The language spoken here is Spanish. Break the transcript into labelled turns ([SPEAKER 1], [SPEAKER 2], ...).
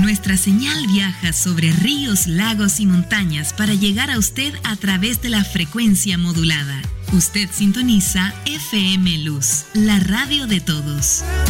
[SPEAKER 1] Nuestra señal viaja sobre ríos, lagos y montañas para llegar a usted a través de la frecuencia modulada. Usted sintoniza FM Luz, la radio de todos.